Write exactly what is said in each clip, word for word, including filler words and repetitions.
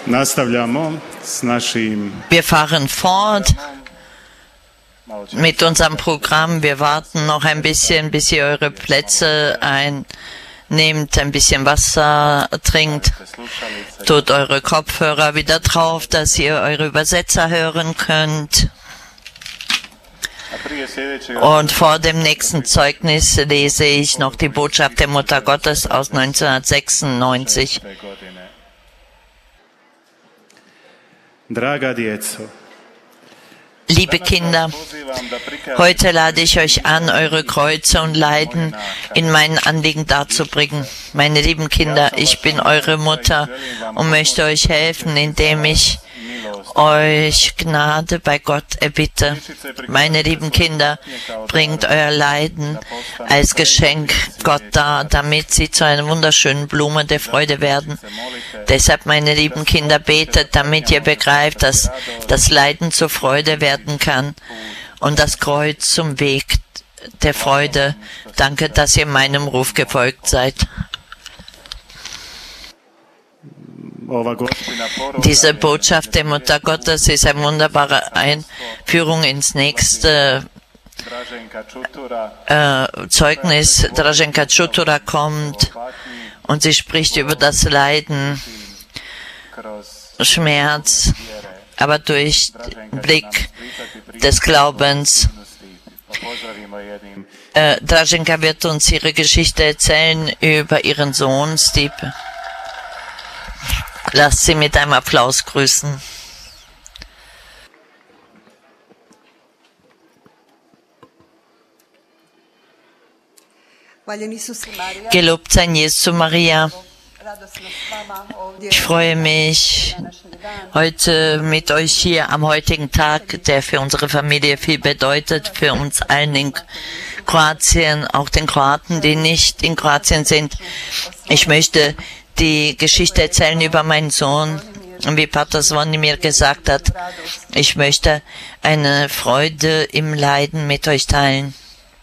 Wir fahren fort mit unserem Programm. Wir warten noch ein bisschen, bis ihr eure Plätze einnehmt, ein bisschen Wasser trinkt, tut eure Kopfhörer wieder drauf, dass ihr eure Übersetzer hören könnt. Und vor dem nächsten Zeugnis lese ich noch die Botschaft der Mutter Gottes aus neunzehnhundertsechsundneunzig. Liebe Kinder, heute lade ich euch an, eure Kreuze und Leiden in meinen Anliegen darzubringen. Meine lieben Kinder, ich bin eure Mutter und möchte euch helfen, indem ich euch Gnade bei Gott erbitte. Meine lieben Kinder, bringt euer Leiden als Geschenk Gott dar, damit sie zu einer wunderschönen Blume der Freude werden. Deshalb, meine lieben Kinder, betet, damit ihr begreift, dass das Leiden zur Freude werden kann und das Kreuz zum Weg der Freude. Danke, dass ihr meinem Ruf gefolgt seid. Diese Botschaft der Mutter Gottes ist eine wunderbare Einführung ins nächste äh, Zeugnis. Draženka Čutura kommt und sie spricht über das Leiden, Schmerz, aber durch Blick des Glaubens. Äh, Draženka wird uns ihre Geschichte erzählen über ihren Sohn Stipe. Lasst sie mit einem Applaus grüßen. Gelobt sein Jesu Maria. Ich freue mich, heute mit euch hier am heutigen Tag, der für unsere Familie viel bedeutet, für uns allen in Kroatien, auch den Kroaten, die nicht in Kroatien sind. Ich möchte die Geschichte erzählen über meinen Sohn, wie Pater Zvoni mir gesagt hat. Ich möchte eine Freude im Leiden mit euch teilen.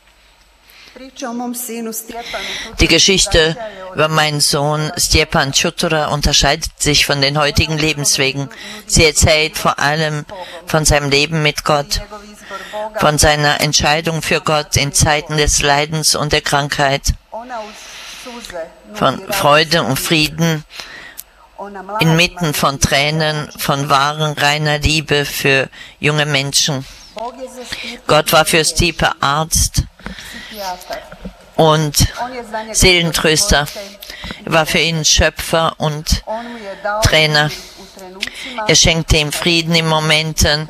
Die Geschichte über meinen Sohn Stjepan Čutura unterscheidet sich von den heutigen Lebenswegen. Sie erzählt vor allem von seinem Leben mit Gott, von seiner Entscheidung für Gott in Zeiten des Leidens und der Krankheit, von Freude und Frieden, inmitten von Tränen, von wahren, reiner Liebe für junge Menschen. Gott war für Stipe Arzt und Seelentröster. Er war für ihn Schöpfer und Trainer. Er schenkte ihm Frieden in Momenten,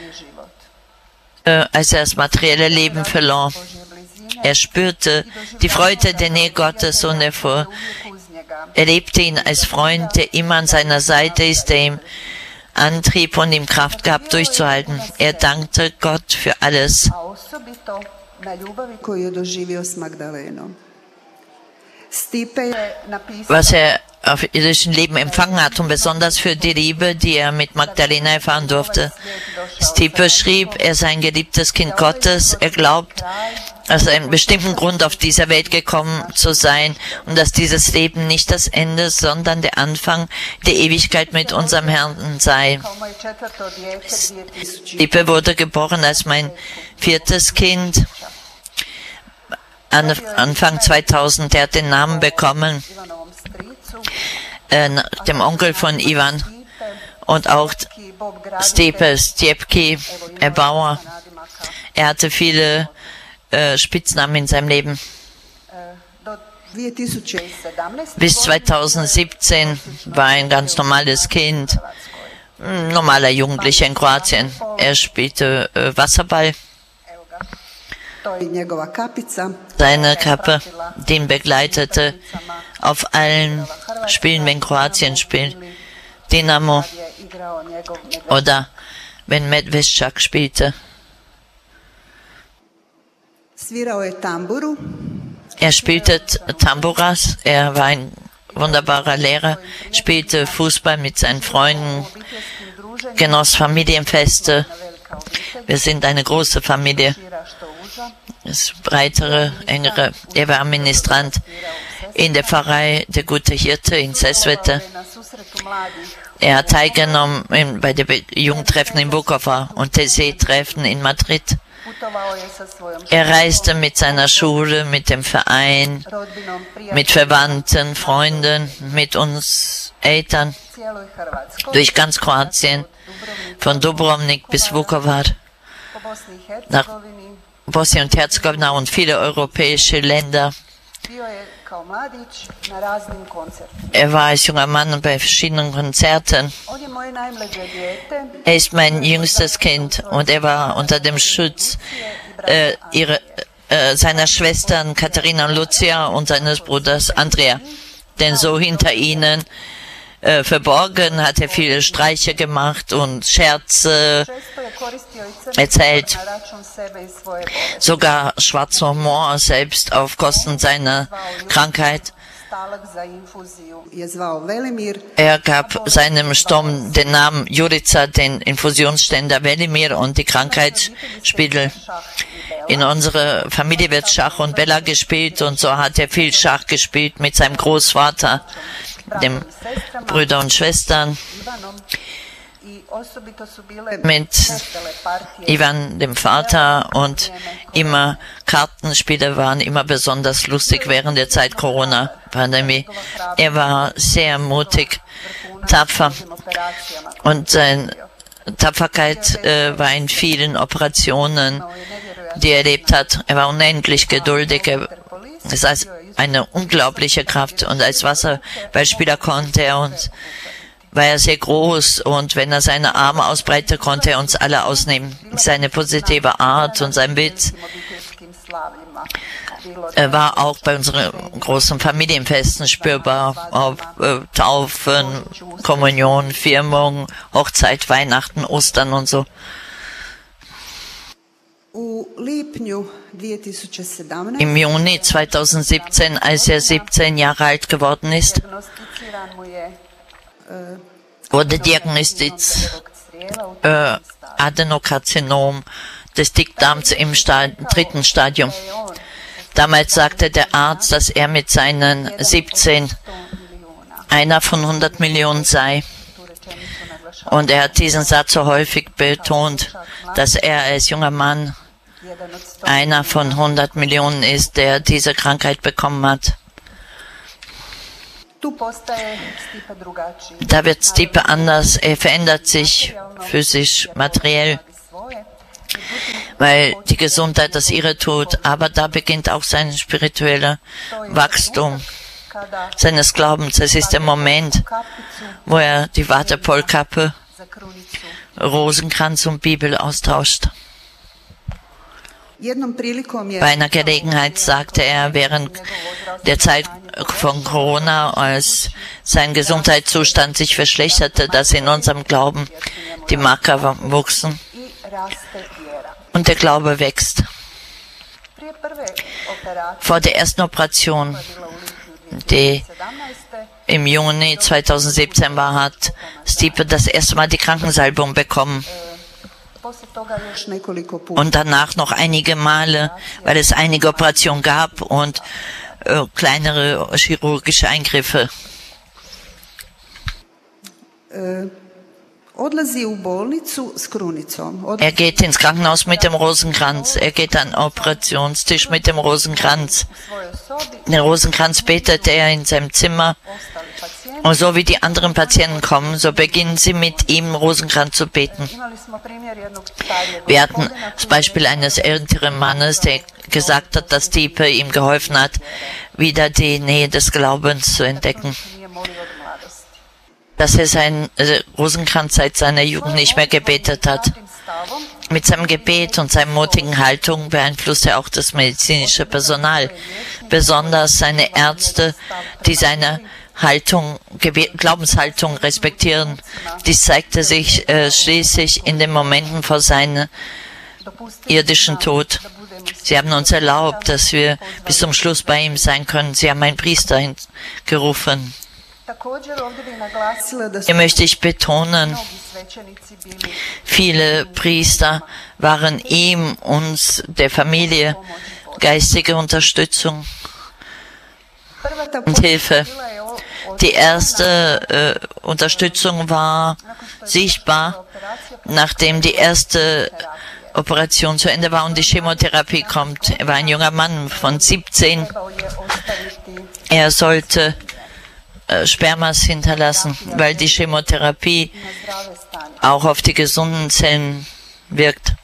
äh, als er das materielle Leben verlor. Er spürte die Freude der Nähe Gottes und er fuhr. Er lebte ihn als Freund, der immer an seiner Seite ist, der ihm Antrieb und ihm Kraft gab, durchzuhalten. Er dankte Gott für alles. Was er auf irdischen Leben empfangen hat und besonders für die Liebe, die er mit Magdalena erfahren durfte. Stipe schrieb, er sei ein geliebtes Kind Gottes. Er glaubt, aus einem bestimmten Grund auf dieser Welt gekommen zu sein und dass dieses Leben nicht das Ende, sondern der Anfang der Ewigkeit mit unserem Herrn sei. Stipe wurde geboren als mein viertes Kind. Anfang zweitausend, er hat den Namen bekommen, äh, dem Onkel von Ivan und auch Stipe, Stjepki, Erbauer. Er hatte viele äh, Spitznamen in seinem Leben. Bis zweitausendsiebzehn war er ein ganz normales Kind, ein normaler Jugendlicher in Kroatien. Er spielte äh, Wasserball. Seine Kappe, die ihn begleitete auf allen Spielen, wenn Kroatien spielt. Dinamo oder wenn Medveščak spielte. Er spielte Tamburas, er war ein wunderbarer Lehrer, spielte Fußball mit seinen Freunden, genoss Familienfeste. Wir sind eine große Familie. das breitere, engere. Er war Ministrant in der Pfarrei der Gute Hirte in Sesvete. Er hat teilgenommen in, bei den Jugendtreffen in Vukovar und T C-Treffen in Madrid. Er reiste mit seiner Schule, mit dem Verein, mit Verwandten, Freunden, mit uns Eltern durch ganz Kroatien, von Dubrovnik bis Vukovar, nach Bosnien und Herzegowina und viele europäische Länder. Er war als junger Mann bei verschiedenen Konzerten. Er ist mein jüngstes Kind und er war unter dem Schutz äh, ihre, äh, seiner Schwestern Katharina und Lucia und seines Bruders Andrea. Denn so hinter ihnen äh, verborgen hat er viele Streiche gemacht und Scherze erzählt, sogar schwarzer Humor selbst auf Kosten seiner Krankheit. Er gab seinem Sturm den Namen Jurica, den Infusionsständer Velimir und die Krankheitsspiegel. In unserer Familie wird Schach und Bella gespielt und so hat er viel Schach gespielt mit seinem Großvater, dem Brüder und Schwestern, mit Ivan, dem Vater, und immer Kartenspiele waren immer besonders lustig während der Zeit Corona-Pandemie. Er war sehr mutig, tapfer und seine Tapferkeit äh, war in vielen Operationen, die er erlebt hat. Er war unendlich geduldig. Er, das heißt, eine unglaubliche Kraft, und als Wasserballspieler konnte er uns war er sehr groß, und wenn er seine Arme ausbreitete, konnte er uns alle ausnehmen. Seine positive Art und sein Witz er war auch bei unseren großen Familienfesten spürbar, auf äh, Taufen, Kommunion, Firmung, Hochzeit, Weihnachten, Ostern und so. Im Juni zweitausendsiebzehn, als er siebzehn Jahre alt geworden ist, wurde diagnostiziert äh, Adenokarzinom des Dickdarms im Sta- dritten Stadium. Damals sagte der Arzt, dass er mit seinen siebzehn einer von hundert Millionen sei. Und er hat diesen Satz so häufig betont, dass er als junger Mann einer von hundert Millionen ist, der diese Krankheit bekommen hat. Da wird Stipe anders, er verändert sich physisch, materiell, weil die Gesundheit das ihre tut, aber da beginnt auch sein spiritueller Wachstum seines Glaubens. Es ist der Moment, wo er die Waterpolkappe, Rosenkranz und Bibel austauscht. Bei einer Gelegenheit sagte er während der Zeit von Corona, als sein Gesundheitszustand sich verschlechterte, dass in unserem Glauben die Marker wuchsen und der Glaube wächst. Vor der ersten Operation, die im Juni zweitausendsiebzehn war, hat Stipe das erste Mal die Krankensalbung bekommen. Und danach noch einige Male, weil es einige Operationen gab und äh, kleinere chirurgische Eingriffe. Er geht ins Krankenhaus mit dem Rosenkranz. Er geht an den Operationstisch mit dem Rosenkranz. Den Rosenkranz betet er in seinem Zimmer. Und so wie die anderen Patienten kommen, so beginnen sie mit ihm Rosenkranz zu beten. Wir hatten das Beispiel eines älteren Mannes, der gesagt hat, dass Stipe ihm geholfen hat, wieder die Nähe des Glaubens zu entdecken. Dass er seinen Rosenkranz seit seiner Jugend nicht mehr gebetet hat. Mit seinem Gebet und seiner mutigen Haltung beeinflusst er auch das medizinische Personal, besonders seine Ärzte, die seine Haltung, Glaubenshaltung respektieren. Dies zeigte sich äh, schließlich in den Momenten vor seinem irdischen Tod. Sie haben uns erlaubt, dass wir bis zum Schluss bei ihm sein können. Sie haben einen Priester gerufen. Hier möchte ich betonen, viele Priester waren ihm, uns, der Familie, geistige Unterstützung und Hilfe. Die erste äh, Unterstützung war sichtbar, nachdem die erste Operation zu Ende war und die Chemotherapie kommt. Er war ein junger Mann von siebzehn. Er sollte äh, Spermas hinterlassen, weil die Chemotherapie auch auf die gesunden Zellen wirkt.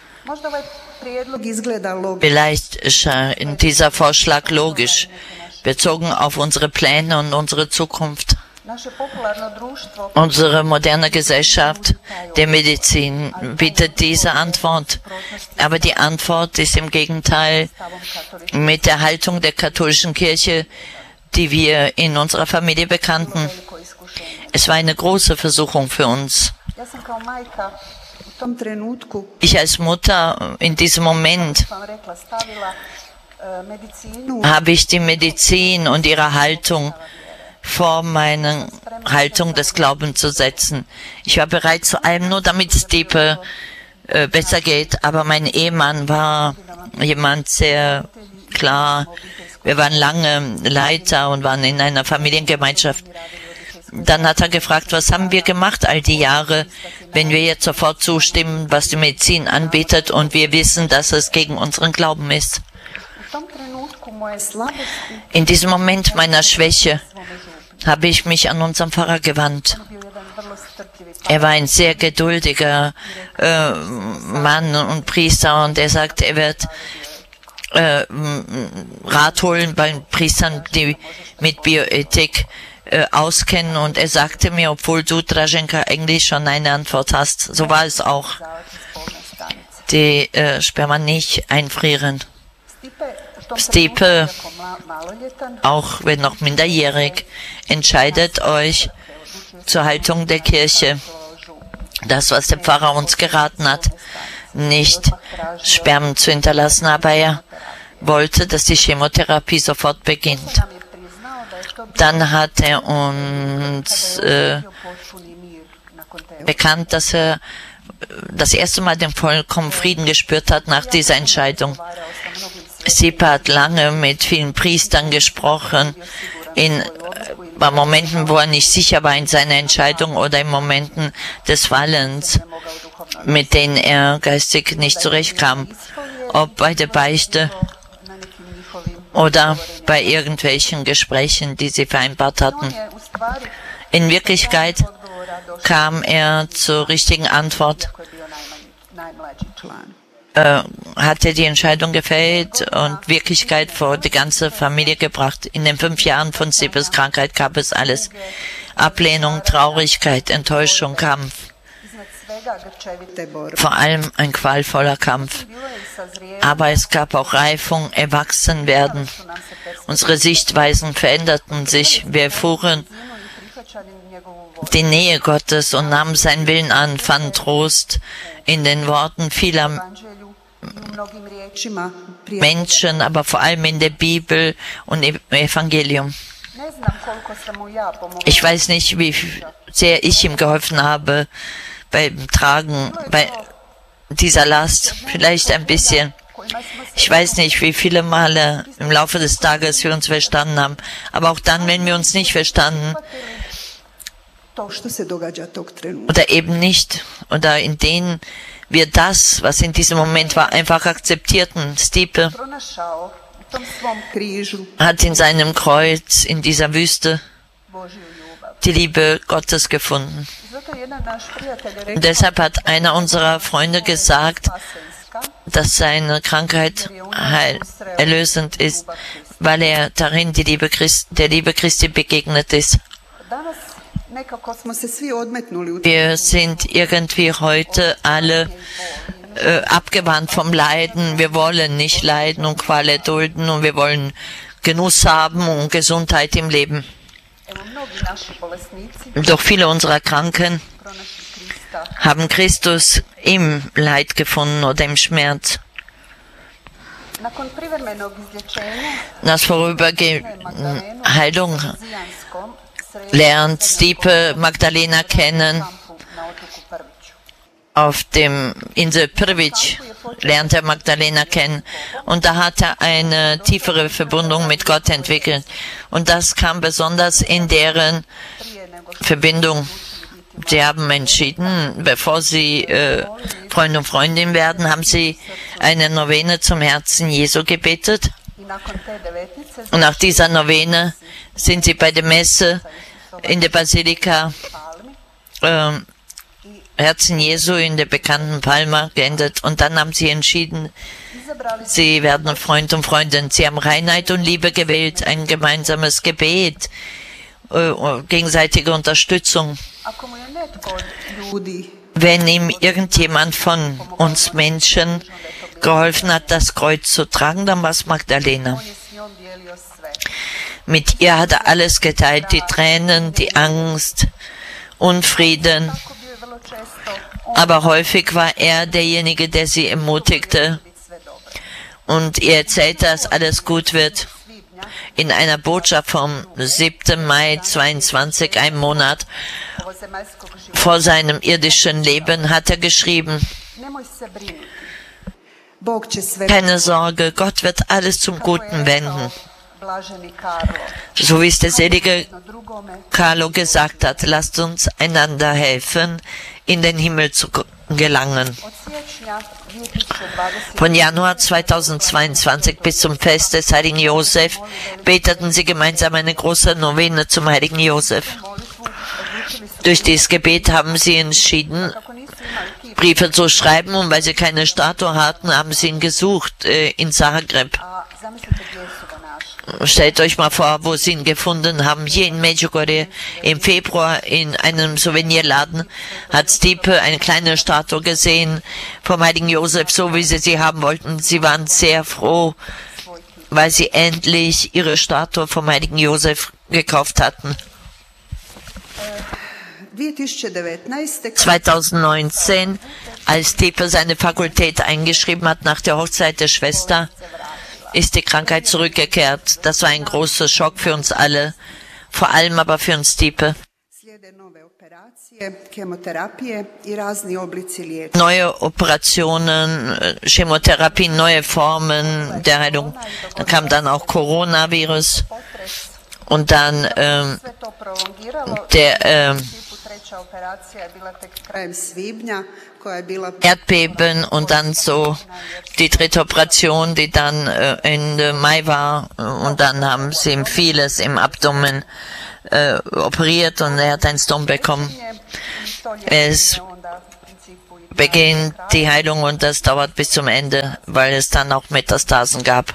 Vielleicht ist dieser Vorschlag logisch, bezogen auf unsere Pläne und unsere Zukunft. Unsere moderne Gesellschaft der Medizin bietet diese Antwort, aber die Antwort ist im Gegenteil mit der Haltung der katholischen Kirche, die wir in unserer Familie bekannten. Es war eine große Versuchung für uns. Ich als Mutter in diesem Moment habe ich die Medizin und ihre Haltung vor meine Haltung des Glaubens zu setzen. Ich war bereit zu allem, nur damit es Stipe äh, besser geht. Aber mein Ehemann war jemand sehr klar. Wir waren lange Leiter und waren in einer Familiengemeinschaft. Dann hat er gefragt, was haben wir gemacht all die Jahre, wenn wir jetzt sofort zustimmen, was die Medizin anbietet und wir wissen, dass es gegen unseren Glauben ist. In diesem Moment meiner Schwäche habe ich mich an unseren Pfarrer gewandt. Er war ein sehr geduldiger äh, Mann und Priester und er sagt, er wird äh, Rat holen bei Priestern, die mit Bioethik äh, auskennen. Und er sagte mir, obwohl du, Draženka, eigentlich schon eine Antwort hast, so war es auch, die äh, Sperma nicht einfrieren. Stipe, auch wenn noch minderjährig, entscheidet euch zur Haltung der Kirche. Das, was der Pfarrer uns geraten hat, nicht Spermen zu hinterlassen, aber er wollte, dass die Chemotherapie sofort beginnt. Dann hat er uns äh, bekannt, dass er das erste Mal den vollkommenen Frieden gespürt hat nach dieser Entscheidung. Stipe hat lange mit vielen Priestern gesprochen, in bei Momenten, wo er nicht sicher war in seiner Entscheidung oder in Momenten des Fallens, mit denen er geistig nicht zurechtkam, ob bei der Beichte oder bei irgendwelchen Gesprächen, die sie vereinbart hatten. In Wirklichkeit kam er zur richtigen Antwort. Äh, hatte die Entscheidung gefällt und Wirklichkeit vor die ganze Familie gebracht. In den fünf Jahren von Stipes Krankheit gab es alles. Ablehnung, Traurigkeit, Enttäuschung, Kampf. Vor allem ein qualvoller Kampf. Aber es gab auch Reifung, Erwachsenwerden. Unsere Sichtweisen veränderten sich. Wir erfuhren die Nähe Gottes und nahmen seinen Willen an, fanden Trost in den Worten vieler Menschen, aber vor allem in der Bibel und im Evangelium. Ich weiß nicht, wie sehr ich ihm geholfen habe beim Tragen bei dieser Last. Vielleicht ein bisschen. Ich weiß nicht, wie viele Male im Laufe des Tages wir uns verstanden haben. Aber auch dann, wenn wir uns nicht verstanden oder eben nicht, oder in denen wir das, was in diesem Moment war, einfach akzeptierten. Stipe hat in seinem Kreuz, in dieser Wüste, die Liebe Gottes gefunden. Und deshalb hat einer unserer Freunde gesagt, dass seine Krankheit heil, erlösend ist, weil er darin die Liebe Christi, der Liebe Christi begegnet ist. Wir sind irgendwie heute alle äh, abgewandt vom Leiden. Wir wollen nicht leiden und Qual erdulden und wir wollen Genuss haben und Gesundheit im Leben. Doch viele unserer Kranken haben Christus im Leid gefunden oder im Schmerz. Das Vorübergehen Heilung lernt Stipe Magdalena kennen auf dem Insel Prvić lernte er Magdalena kennen und da hat er eine tiefere Verbindung mit Gott entwickelt. Und das kam besonders in deren Verbindung. Sie haben entschieden, bevor sie äh, Freund und Freundin werden, haben sie eine Novene zum Herzen Jesu gebetet. Und nach dieser Novene sind sie bei der Messe in der Basilika äh, Herzen Jesu in der bekannten Palma geendet. Und dann haben sie entschieden, sie werden Freund und Freundin. Sie haben Reinheit und Liebe gewählt, ein gemeinsames Gebet, äh, gegenseitige Unterstützung. Wenn ihm irgendjemand von uns Menschen geholfen hat, das Kreuz zu tragen, dann war es Magdalena. Mit ihr hat er alles geteilt, die Tränen, die Angst, Unfrieden. Aber häufig war er derjenige, der sie ermutigte und ihr erzählte, dass alles gut wird. In einer Botschaft vom siebten Mai zweiundzwanzig, einem Monat vor seinem irdischen Leben, hat er geschrieben: Keine Sorge, Gott wird alles zum Guten wenden. So wie es der selige Carlo gesagt hat, lasst uns einander helfen, in den Himmel zu gelangen. Von Januar zweitausendzweiundzwanzig bis zum Fest des Heiligen Josef beteten sie gemeinsam eine große Novene zum Heiligen Josef. Durch dieses Gebet haben sie entschieden, Briefe zu schreiben, und weil sie keine Statue hatten, haben sie ihn gesucht äh, in Zagreb. Stellt euch mal vor, wo sie ihn gefunden haben. Hier in Medjugorje im Februar in einem Souvenirladen hat Stipe eine kleine Statue gesehen vom Heiligen Josef, so wie sie sie haben wollten. Sie waren sehr froh, weil sie endlich ihre Statue vom Heiligen Josef gekauft hatten. zweitausendneunzehn, als Stipe seine Fakultät eingeschrieben hat nach der Hochzeit der Schwester, ist die Krankheit zurückgekehrt. Das war ein großer Schock für uns alle, vor allem aber für uns Stipe. Neue Operationen, Chemotherapie, neue Formen der Heilung. Da kam dann auch Coronavirus und dann ähm, der ähm, Erdbeben und dann so die dritte Operation, die dann äh, Ende Mai war, und dann haben sie ihm vieles im Abdomen äh, operiert und er hat einen Stone bekommen. Es beginnt die Heilung und das dauert bis zum Ende, weil es dann auch Metastasen gab.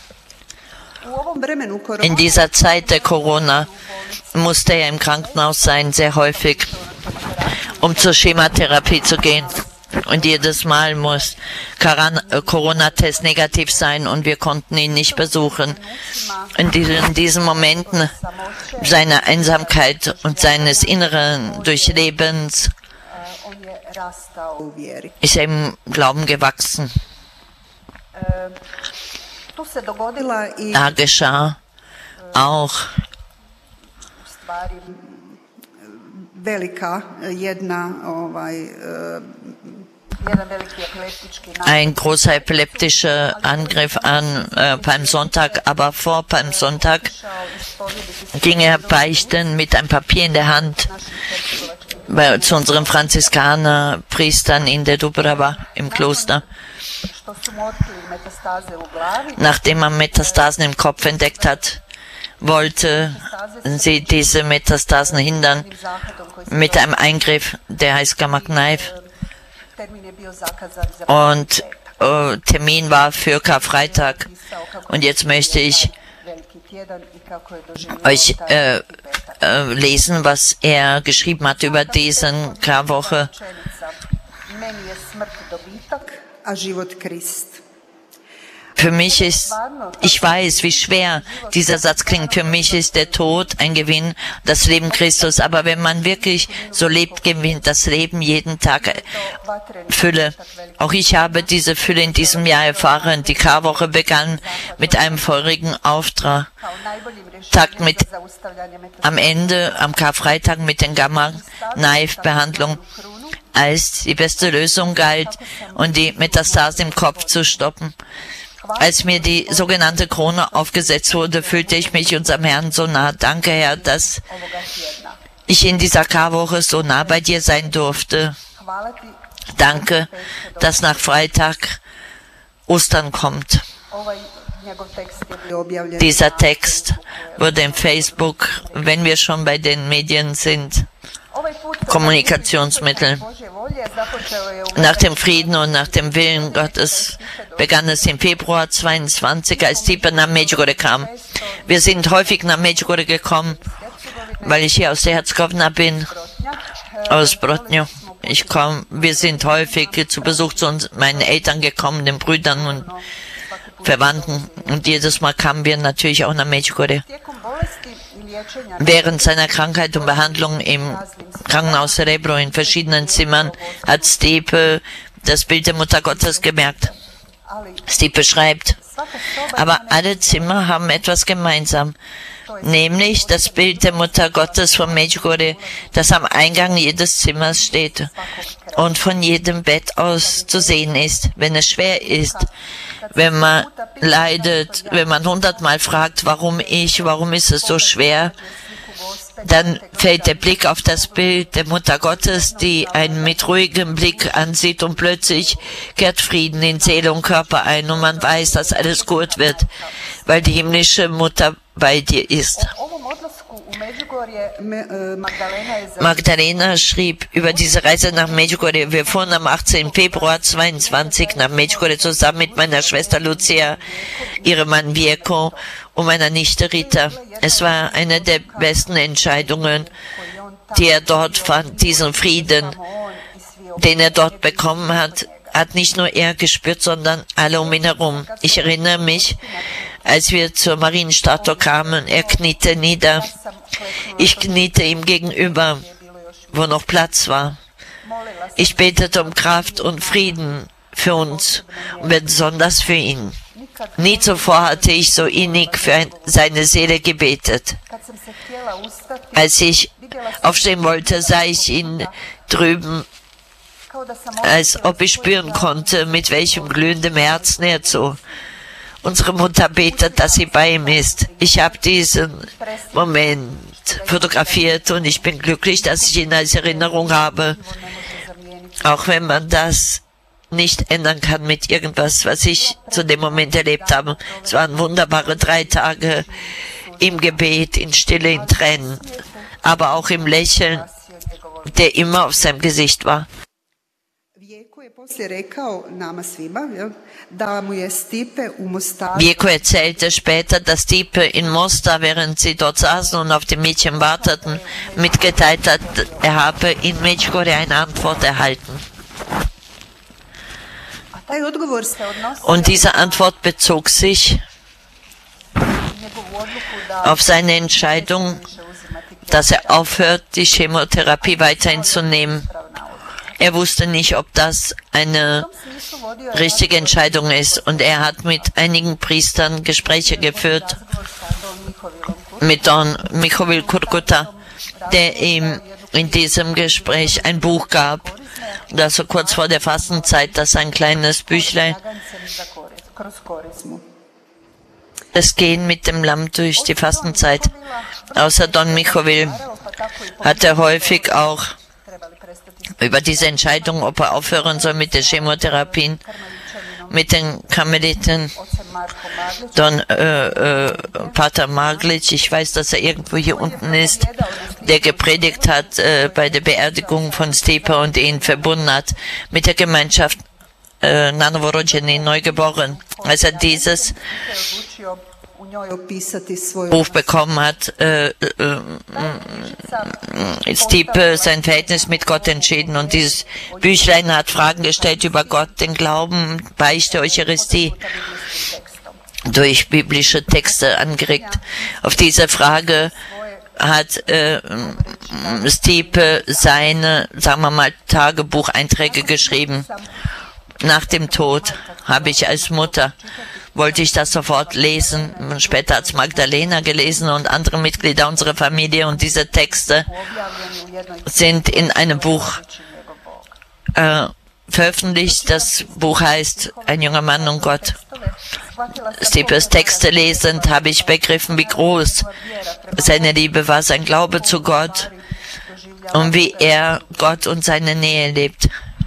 In dieser Zeit der Corona musste er im Krankenhaus sein, sehr häufig, um zur Chemotherapie zu gehen. Und jedes Mal muss Corona-Test negativ sein und wir konnten ihn nicht besuchen. In diesen, in diesen Momenten seiner Einsamkeit und seines inneren Durchlebens ist er im Glauben gewachsen. Da geschah auch ein großer epileptischer Angriff an äh, Palmsonntag, aber vor Palmsonntag ging er beichten mit einem Papier in der Hand bei, zu unseren Franziskanerpriestern in der Dubrava im Kloster. Nachdem man Metastasen im Kopf entdeckt hat, wollte sie diese Metastasen hindern mit einem Eingriff, der heißt Gamma Knife. Und äh, Termin war für Karfreitag. Und jetzt möchte ich euch äh, äh, lesen, was er geschrieben hat über diesen Karwoche. Für mich ist, ich weiß, wie schwer dieser Satz klingt, für mich ist der Tod ein Gewinn, das Leben Christus. Aber wenn man wirklich so lebt, gewinnt das Leben jeden Tag Fülle. Auch ich habe diese Fülle in diesem Jahr erfahren. Die Karwoche begann mit einem feurigen Auftrag. Tag mit, am Ende, am Karfreitag mit den Gamma-Knife-Behandlung. als die beste Lösung galt und die Metastase im Kopf zu stoppen. Als mir die sogenannte Krone aufgesetzt wurde, fühlte ich mich unserem Herrn so nah. Danke, Herr, dass ich in dieser Karwoche so nah bei dir sein durfte. Danke, dass nach Freitag Ostern kommt. Dieser Text wurde im Facebook, wenn wir schon bei den Medien sind, Kommunikationsmittel. Nach dem Frieden und nach dem Willen Gottes begann es im Februar zweiundzwanzig, als Stipe nach Medjugorje kam. Wir sind häufig nach Medjugorje gekommen, weil ich hier aus der Herzgovna bin, aus Brodnjo. Ich komme, wir sind häufig zu Besuch zu uns, meinen Eltern gekommen, den Brüdern und Verwandten. Und jedes Mal kamen wir natürlich auch nach Medjugorje. Während seiner Krankheit und Behandlung im Krankenhaus Rebro in verschiedenen Zimmern hat Stipe das Bild der Mutter Gottes gemerkt. Stipe schreibt, aber alle Zimmer haben etwas gemeinsam, nämlich das Bild der Mutter Gottes von Medjugorje, das am Eingang jedes Zimmers steht und von jedem Bett aus zu sehen ist, wenn es schwer ist, wenn man leidet, wenn man hundertmal fragt, warum ich, warum ist es so schwer, dann fällt der Blick auf das Bild der Mutter Gottes, die einen mit ruhigem Blick ansieht und plötzlich kehrt Frieden in Seele und Körper ein und man weiß, dass alles gut wird, weil die himmlische Mutter bei dir ist. Magdalena schrieb über diese Reise nach Medjugorje. Wir fuhren am achtzehnten Februar zweiundzwanzig nach Medjugorje zusammen mit meiner Schwester Lucia, ihrem Mann Vjeko und meiner Nichte Rita. Es war eine der besten Entscheidungen, die er dort fand. Diesen Frieden, den er dort bekommen hat, hat nicht nur er gespürt, sondern alle um ihn herum. Ich erinnere mich, als wir zur Marienstatue kamen, er kniete nieder. Ich kniete ihm gegenüber, wo noch Platz war. Ich betete um Kraft und Frieden für uns und besonders für ihn. Nie zuvor hatte ich so innig für seine Seele gebetet. Als ich aufstehen wollte, sah ich ihn drüben, als ob ich spüren konnte, mit welchem glühenden Herzen er so. Unsere Mutter betet, dass sie bei ihm ist. Ich habe diesen Moment fotografiert und ich bin glücklich, dass ich ihn als Erinnerung habe. Auch wenn man das nicht ändern kann mit irgendwas, was ich zu dem Moment erlebt habe. Es waren wunderbare drei Tage im Gebet, in Stille, in Tränen, aber auch im Lächeln, der immer auf seinem Gesicht war. Vjeko erzählte später, dass Stipe in Mostar, während sie dort saßen und auf die Mädchen warteten, mitgeteilt hat, er habe in Medjugorje eine Antwort erhalten. Und diese Antwort bezog sich auf seine Entscheidung, dass er aufhört, die Chemotherapie weiterhin zu nehmen. Er wusste nicht, ob das eine richtige Entscheidung ist. Und er hat mit einigen Priestern Gespräche geführt, mit Don Michowil Kurkuta, der ihm in diesem Gespräch ein Buch gab. Das so kurz vor der Fastenzeit, das ist ein kleines Büchlein. Das Gehen mit dem Lamm durch die Fastenzeit. Außer Don Michowil hat er häufig auch über diese Entscheidung, ob er aufhören soll mit der Chemotherapien, mit den Karmeliten, Don äh, äh, Pater Marglic, ich weiß, dass er irgendwo hier unten ist, der gepredigt hat äh, bei der Beerdigung von Stipe und ihn verbunden hat mit der Gemeinschaft äh, Nanovorodjeni, Neugeboren. Als er dieses Buch bekommen hat, äh, äh, ist Stipe sein Verhältnis mit Gott entschieden und dieses Büchlein hat Fragen gestellt über Gott, den Glauben, Beichte, Eucharistie, durch biblische Texte angeregt. Auf diese Frage hat äh, Stipe seine, sagen wir mal, Tagebucheinträge geschrieben. Nach dem Tod habe ich als Mutter, wollte ich das sofort lesen. Später hat es Magdalena gelesen und andere Mitglieder unserer Familie. Und diese Texte sind in einem Buch äh, veröffentlicht. Das Buch heißt Ein junger Mann und Gott. Stipes Texte lesend habe ich begriffen, wie groß seine Liebe war, sein Glaube zu Gott und wie er Gott und seine Nähe lebt.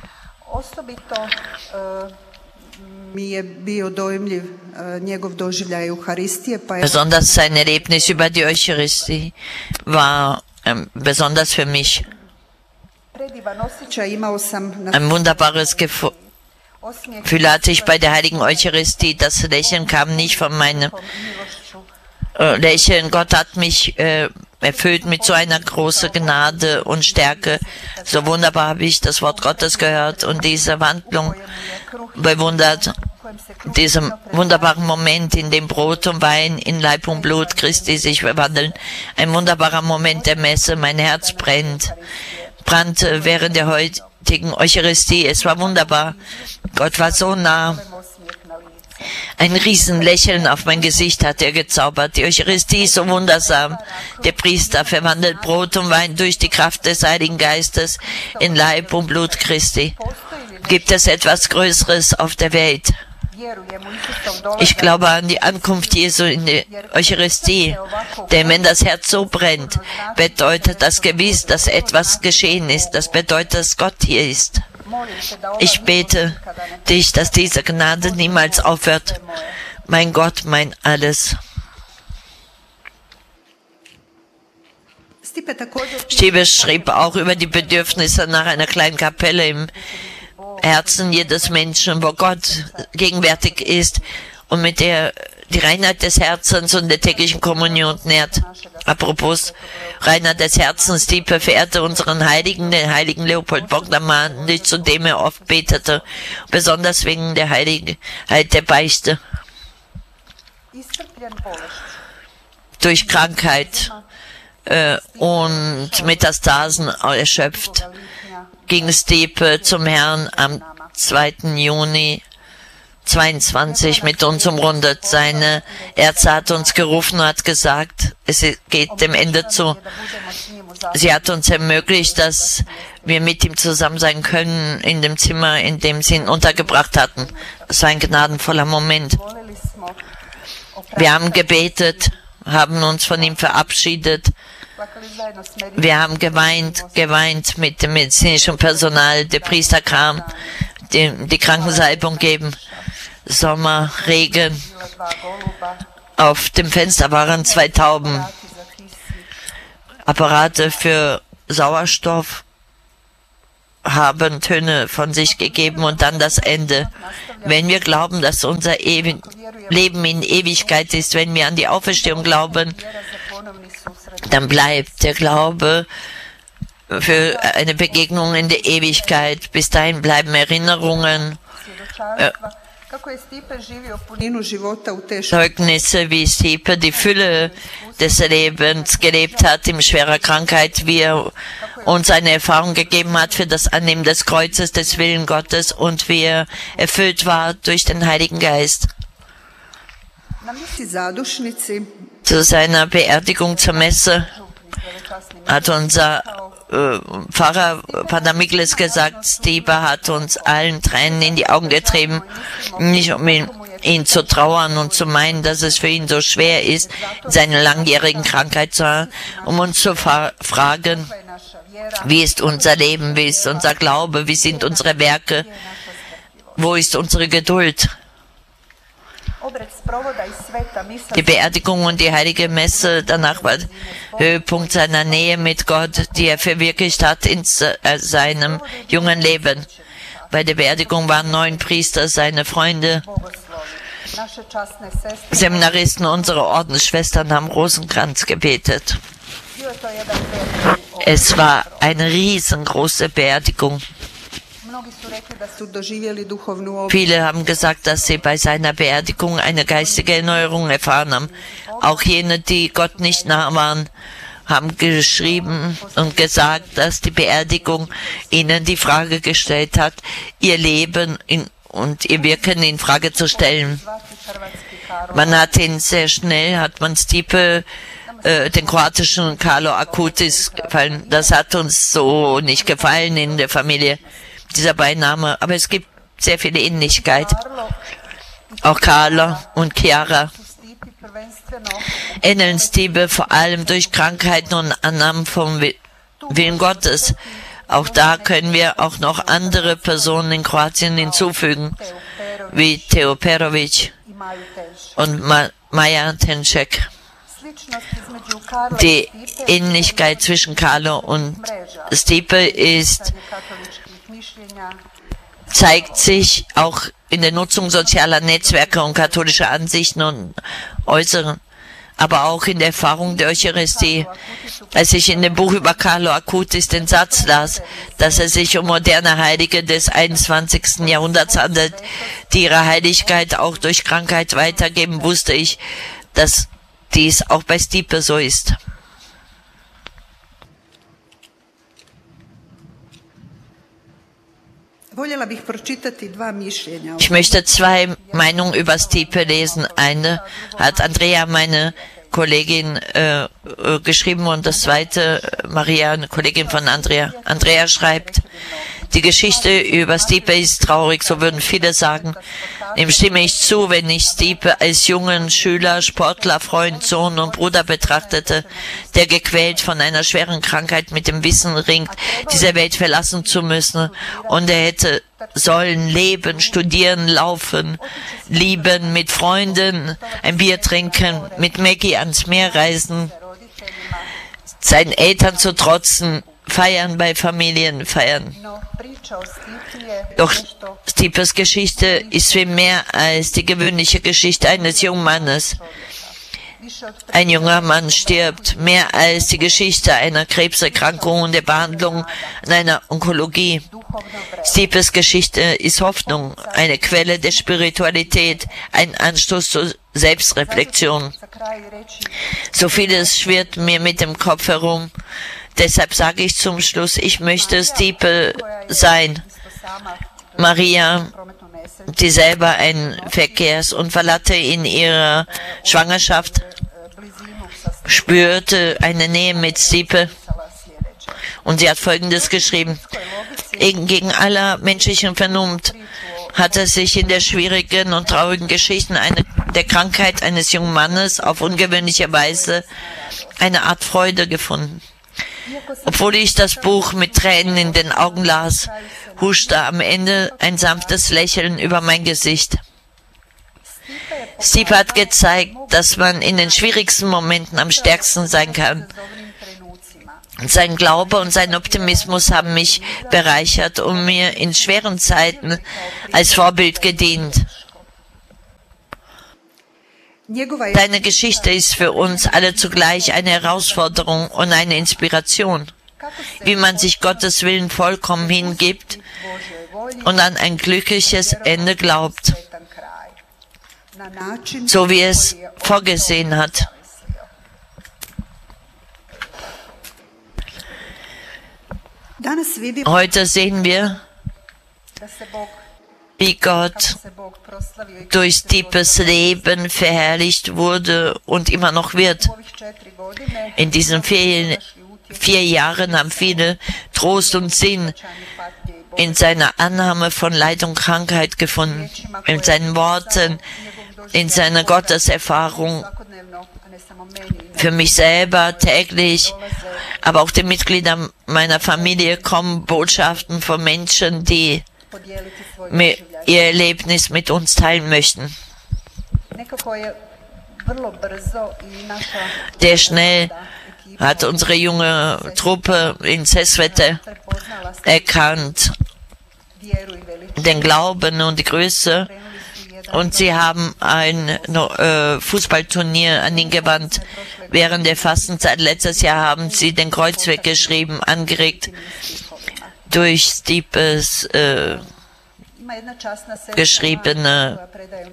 Besonders sein Erlebnis über die Eucharistie war ähm, besonders für mich. Ein wunderbares Gefühl hatte ich bei der heiligen Eucharistie. Das Lächeln kam nicht von meinem äh, Lächeln. Gott hat mich äh, erfüllt mit so einer großen Gnade und Stärke. So wunderbar habe ich das Wort Gottes gehört und diese Wandlung bewundert. Diesen wunderbaren Moment, in dem Brot und Wein in Leib und Blut Christi sich verwandeln. Ein wunderbarer Moment der Messe. Mein Herz brennt. brannte während der heutigen Eucharistie. Es war wunderbar. Gott war so nah. Ein Riesenlächeln auf mein Gesicht hat er gezaubert. Die Eucharistie ist so wundersam. Der Priester verwandelt Brot und Wein durch die Kraft des Heiligen Geistes in Leib und Blut Christi. Gibt es etwas Größeres auf der Welt? Ich glaube an die Ankunft Jesu in die Eucharistie, denn wenn das Herz so brennt, bedeutet das gewiss, dass etwas geschehen ist. Das bedeutet, dass Gott hier ist. Ich bete dich, dass diese Gnade niemals aufhört. Mein Gott, mein Alles. Stipe schrieb auch über die Bedürfnisse nach einer kleinen Kapelle im Herzen jedes Menschen, wo Gott gegenwärtig ist und mit der die Reinheit des Herzens und der täglichen Kommunion nährt. Apropos Reinheit des Herzens, Stipe verehrte unseren Heiligen, den heiligen Leopold Bogdan, zu dem er oft betete, besonders wegen der Heiligkeit der Beichte. Durch Krankheit äh, und Metastasen erschöpft ging Stipe zum Herrn am zweiten Juni zweiundzwanzig mit uns umrundet. Seine Ärzte hat uns gerufen und hat gesagt, es geht dem Ende zu. Sie hat uns ermöglicht, dass wir mit ihm zusammen sein können in dem Zimmer, in dem sie ihn untergebracht hatten. Es war ein gnadenvoller Moment. Wir haben gebetet, haben uns von ihm verabschiedet. Wir haben geweint, geweint mit dem medizinischen Personal. Der Priester kam, die, die Krankensalbung geben. Sommer, Regen. Auf dem Fenster waren zwei Tauben. Apparate für Sauerstoff haben Töne von sich gegeben und dann das Ende. Wenn wir glauben, dass unser Ewi- Leben in Ewigkeit ist, wenn wir an die Auferstehung glauben, dann bleibt der Glaube für eine Begegnung in der Ewigkeit. Bis dahin bleiben Erinnerungen, äh, Zeugnisse, wie Stipe die Fülle des Lebens gelebt hat in schwerer Krankheit, wie er uns eine Erfahrung gegeben hat für das Annehmen des Kreuzes, des Willen Gottes und wie er erfüllt war durch den Heiligen Geist. Zu seiner Beerdigung zur Messe hat unser äh, Pfarrer Pater Mikles gesagt, Stipe hat uns allen Tränen in die Augen getrieben, nicht um ihn, ihn zu trauern und zu meinen, dass es für ihn so schwer ist, in seiner langjährigen Krankheit zu haben, um uns zu fra- fragen, wie ist unser Leben, wie ist unser Glaube, wie sind unsere Werke, wo ist unsere Geduld. Die Beerdigung und die heilige Messe danach war Höhepunkt seiner Nähe mit Gott, die er verwirklicht hat in seinem jungen Leben. Bei der Beerdigung waren neun Priester, seine Freunde, Seminaristen, unsere Ordensschwestern haben Rosenkranz gebetet. Es war eine riesengroße Beerdigung. Viele haben gesagt, dass sie bei seiner Beerdigung eine geistige Erneuerung erfahren haben. Auch jene, die Gott nicht nah waren, haben geschrieben und gesagt, dass die Beerdigung ihnen die Frage gestellt hat, ihr Leben in, und ihr Wirken in Frage zu stellen. Man hat ihn sehr schnell, hat man Stipe, äh, den kroatischen Carlo Acutis gefallen. Das hat uns so nicht gefallen in der Familie. dieser Beiname, aber es gibt sehr viele Ähnlichkeit. Auch Carlo und Chiara ähneln Stipe vor allem durch Krankheiten und Annahmen vom Willen Gottes. Auch da können wir auch noch andere Personen in Kroatien hinzufügen, wie Teo Perovic und Ma Maja Tenček. Die Ähnlichkeit zwischen Carlo und Stipe ist, zeigt sich auch in der Nutzung sozialer Netzwerke und katholischer Ansichten und Äußeren, aber auch in der Erfahrung der Eucharistie. Als ich in dem Buch über Carlo Acutis den Satz las, dass es sich um moderne Heilige des einundzwanzigsten Jahrhunderts handelt, die ihre Heiligkeit auch durch Krankheit weitergeben, wusste ich, dass dies auch bei Stipe so ist. Ich möchte zwei Meinungen über Stipe lesen. Eine hat Andrea, meine Kollegin, äh, geschrieben, und das zweite Maria, eine Kollegin von Andrea. Andrea schreibt: Die Geschichte über Stipe ist traurig, so würden viele sagen. Dem stimme ich zu, wenn ich Stipe als jungen Schüler, Sportler, Freund, Sohn und Bruder betrachtete, der gequält von einer schweren Krankheit mit dem Wissen ringt, diese Welt verlassen zu müssen, und er hätte sollen leben, studieren, laufen, lieben, mit Freunden ein Bier trinken, mit Maggie ans Meer reisen, seinen Eltern zu trotzen, feiern bei Familien, feiern. Doch Stipes Geschichte ist viel mehr als die gewöhnliche Geschichte eines jungen Mannes. Ein junger Mann stirbt, mehr als die Geschichte einer Krebserkrankung und der Behandlung an einer Onkologie. Stipes Geschichte ist Hoffnung, eine Quelle der Spiritualität, ein Anstoß zur Selbstreflexion. So vieles schwirrt mir mit dem Kopf herum. Deshalb sage ich zum Schluss, ich möchte Stipe sein. Maria, die selber einen Verkehrsunfall hatte in ihrer Schwangerschaft, spürte eine Nähe mit Stipe. Und sie hat Folgendes geschrieben: Gegen aller menschlichen Vernunft hat es sich in der schwierigen und traurigen Geschichte eine, der Krankheit eines jungen Mannes auf ungewöhnliche Weise eine Art Freude gefunden. Obwohl ich das Buch mit Tränen in den Augen las, huschte am Ende ein sanftes Lächeln über mein Gesicht. Stipe hat gezeigt, dass man in den schwierigsten Momenten am stärksten sein kann. Sein Glaube und sein Optimismus haben mich bereichert und mir in schweren Zeiten als Vorbild gedient. Deine Geschichte ist für uns alle zugleich eine Herausforderung und eine Inspiration, wie man sich Gottes Willen vollkommen hingibt und an ein glückliches Ende glaubt, so wie es vorgesehen hat. Heute sehen wir, wie Gott durch Stipes Leben verherrlicht wurde und immer noch wird. In diesen vier, vier Jahren haben viele Trost und Sinn in seiner Annahme von Leid und Krankheit gefunden, in seinen Worten, in seiner Gotteserfahrung. Für mich selber täglich, aber auch den Mitgliedern meiner Familie kommen Botschaften von Menschen, die ihr Erlebnis mit uns teilen möchten. Sehr schnell hat unsere junge Truppe in Sesvete erkannt den Glauben und die Größe, und sie haben ein äh, Fußballturnier an ihn gewandt. Während der Fastenzeit letztes Jahr haben sie den Kreuzweg geschrieben, angeregt durch Stipes äh, geschriebene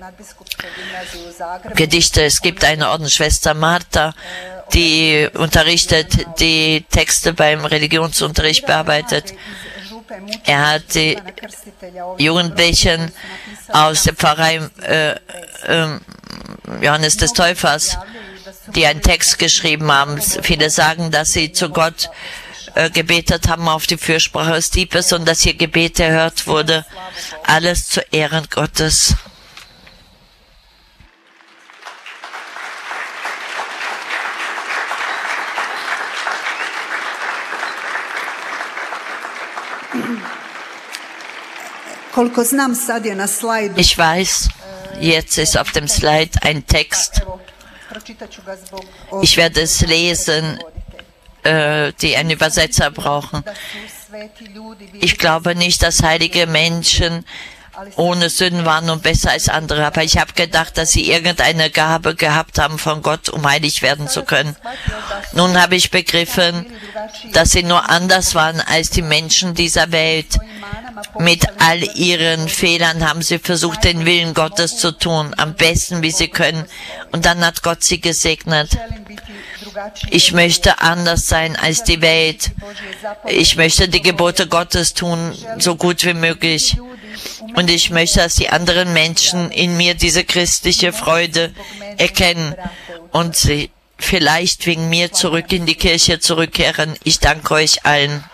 Gedichte. Es gibt eine Ordensschwester Martha, die unterrichtet, die Texte beim Religionsunterricht bearbeitet. Er hat die Jugendlichen aus der Pfarrei äh, äh, Johannes des Täufers, die einen Text geschrieben haben. Viele sagen, dass sie zu Gott äh, gebetet haben auf die Fürsprache des Diebes und dass ihr Gebet erhört wurde. Alles zu Ehren Gottes. Ich weiß, jetzt ist auf dem Slide ein Text. Ich werde es lesen, äh, die einen Übersetzer brauchen. Ich glaube nicht, dass heilige Menschen ohne Sünden waren und besser als andere, aber ich habe gedacht, dass sie irgendeine Gabe gehabt haben von Gott, um heilig werden zu können. Nun habe ich begriffen, dass sie nur anders waren als die Menschen dieser Welt. Mit all ihren Fehlern haben sie versucht, den Willen Gottes zu tun, am besten, wie sie können. Und dann hat Gott sie gesegnet. Ich möchte anders sein als die Welt. Ich möchte die Gebote Gottes tun, so gut wie möglich. Und ich möchte, dass die anderen Menschen in mir diese christliche Freude erkennen und sie vielleicht wegen mir zurück in die Kirche zurückkehren. Ich danke euch allen.